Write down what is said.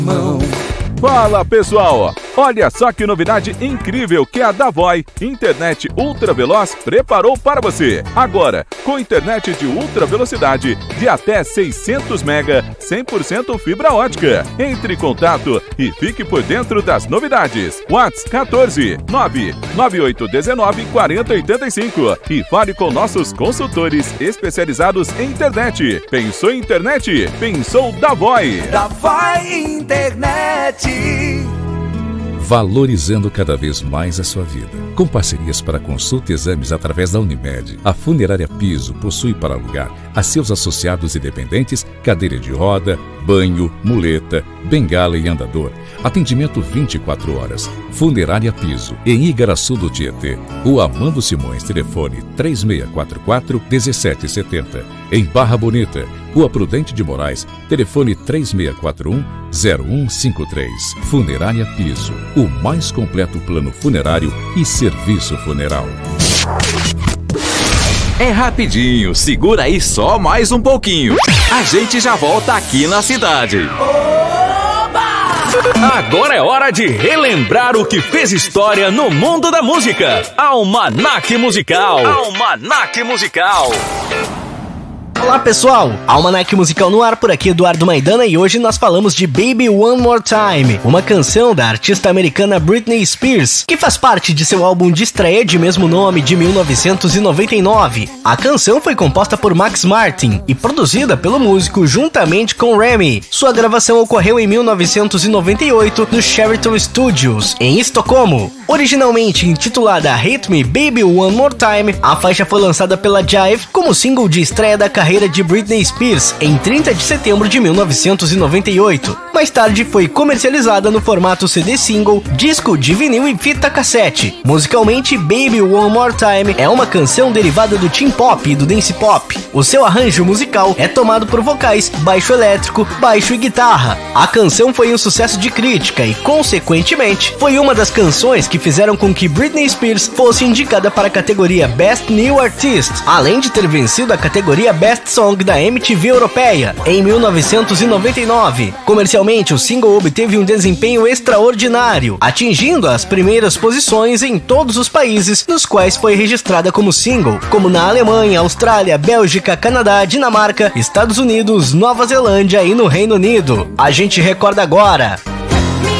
Fala pessoal, olha só que novidade incrível que a Davoi Internet Ultra Veloz preparou para você. Agora, com internet de ultra velocidade de até 600 MB, 100% fibra ótica. Entre em contato e fique por dentro das novidades. WhatsApp 14 99819 4085 e fale com nossos consultores especializados em internet. Pensou em internet? Pensou Davoi. Davoi Internet. Valorizando cada vez mais a sua vida. Com parcerias para consulta e exames através da Unimed, a Funerária Piso possui para alugar a seus associados e dependentes cadeira de roda, banho, muleta, bengala e andador. Atendimento 24 horas. Funerária Piso, em Igaraçu do Tietê. Rua Amando Simões, telefone 3644-1770. Em Barra Bonita, Rua Prudente de Moraes, telefone 3641-0153. Funerária Piso, o mais completo plano funerário e serviço funeral. É rapidinho, segura aí só mais um pouquinho. A gente já volta aqui na cidade. Agora é hora de relembrar o que fez história no mundo da música. Almanac Musical. Almanac Musical. Olá pessoal, Almanac Musical no ar, por aqui Eduardo Maidana, e hoje nós falamos de Baby One More Time, uma canção da artista americana Britney Spears, que faz parte de seu álbum de estreia de mesmo nome de 1999. A canção foi composta por Max Martin e produzida pelo músico juntamente com Remy. Sua gravação ocorreu em 1998 no Sheraton Studios, em Estocolmo. Originalmente intitulada Hit Me Baby One More Time, a faixa foi lançada pela Jive como single de estreia da carreira de Britney Spears em 30 de setembro de 1998. Mais tarde foi comercializada no formato CD single, disco de vinil e fita cassete. Musicalmente, Baby One More Time é uma canção derivada do teen pop e do dance pop. O seu arranjo musical é tomado por vocais, baixo elétrico, baixo e guitarra. A canção foi um sucesso de crítica e, consequentemente, foi uma das canções que fizeram com que Britney Spears fosse indicada para a categoria Best New Artist, além de ter vencido a categoria Best Song da MTV Europeia em 1999. Comercialmente, o single obteve um desempenho extraordinário, atingindo as primeiras posições em todos os países nos quais foi registrada como single, como na Alemanha, Austrália, Bélgica, Canadá, Dinamarca, Estados Unidos, Nova Zelândia e no Reino Unido. A gente recorda agora